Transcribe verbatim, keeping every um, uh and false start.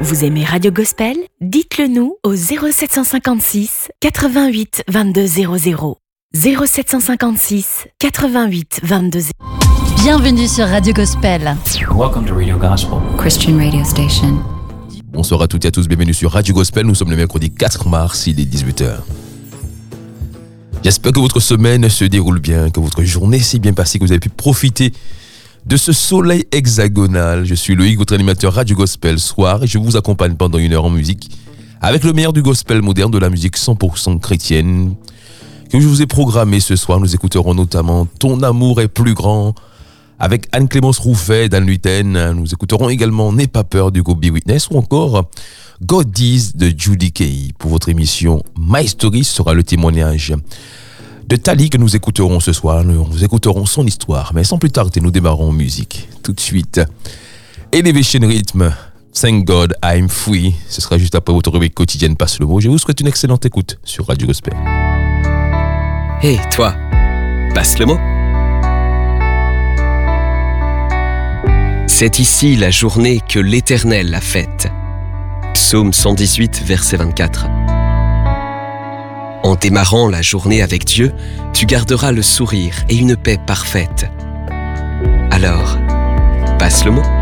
Vous aimez Radio Gospel? Dites-le nous au zéro sept cent cinquante-six quatre-vingt-huit vingt-deux zéro zéro. zéro sept cent cinquante-six quatre-vingt-huit vingt-deux zéro zéro. Bienvenue sur Radio Gospel. Welcome to Radio Gospel, Christian Radio Station. Bonsoir à toutes et à tous, bienvenue sur Radio Gospel. Nous sommes le mercredi quatre mars, il est dix-huit heures. J'espère que votre semaine se déroule bien, que votre journée s'est bien passée, que vous avez pu profiter de ce soleil hexagonal. Je suis Loïc, votre animateur Radio Gospel soir, et je vous accompagne pendant une heure en musique avec le meilleur du gospel moderne, de la musique cent pour cent chrétienne que je vous ai programmé ce soir. Nous écouterons notamment Ton amour est plus grand avec Anne-Clémence Rouffet d'Anne Luten. Nous écouterons également N'aie pas peur du groupe Be Witness ou encore God Is de Judy Kay. Pour votre émission My Story sera le témoignage de Tali que nous écouterons ce soir. Nous écouterons son histoire. Mais sans plus tarder, nous démarrons en musique. Tout de suite, Elevation Rhythm, Thank God I'm Free. Ce sera juste après votre rubrique quotidienne Passe le mot. Je vous souhaite une excellente écoute sur Radio Gospel. Hé, hey, toi, passe le mot. C'est ici la journée que l'Éternel a faite. Psaume cent dix-huit, verset vingt-quatre. En démarrant la journée avec Dieu, tu garderas le sourire et une paix parfaite. Alors, passe le mot.